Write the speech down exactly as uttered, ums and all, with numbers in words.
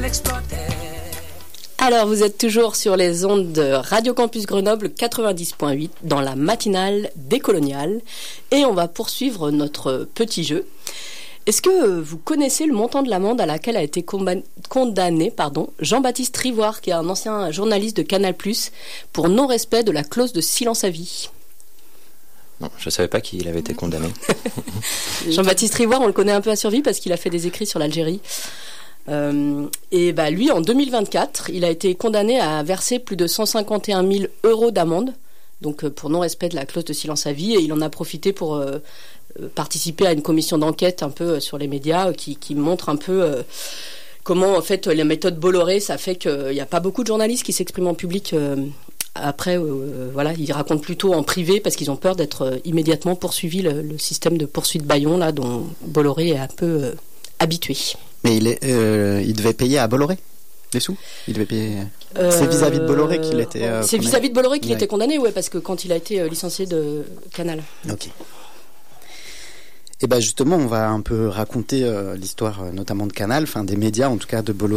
Alors, vous êtes toujours sur les ondes de Radio Campus Grenoble quatre-vingt-dix point huit dans la matinale décoloniale et on va poursuivre notre petit jeu. Est-ce que vous connaissez le montant de l'amende à laquelle a été condamné pardon, Jean-Baptiste Rivoire, qui est un ancien journaliste de Canal plus, pour non-respect de la clause de silence à vie? Non, je ne savais pas qu'il avait été condamné. Jean-Baptiste Rivoire, on le connaît un peu à survie parce qu'il a fait des écrits sur l'Algérie. Euh, et bah lui, en deux mille vingt-quatre, il a été condamné à verser plus de cent cinquante et un mille euros d'amende, donc pour non-respect de la clause de silence à vie, et il en a profité pour euh, participer à une commission d'enquête un peu sur les médias qui, qui montre un peu euh, comment en fait les méthodes Bolloré, ça fait qu'il n'y a pas beaucoup de journalistes qui s'expriment en public. Euh, après, euh, voilà, ils racontent plutôt en privé parce qu'ils ont peur d'être euh, immédiatement poursuivis, le, le système de poursuite bâillon là dont Bolloré est un peu euh, habitué. Mais il, est, euh, il devait payer à Bolloré des sous. Il devait payer. Euh, c'est vis-à-vis de Bolloré qu'il était. Euh, c'est condamné. vis-à-vis de Bolloré qu'il ouais. était condamné, ouais, parce que quand il a été euh, licencié de Canal. Ok. Et ben justement, on va un peu raconter euh, l'histoire, euh, notamment de Canal, enfin des médias, en tout cas de Bolloré.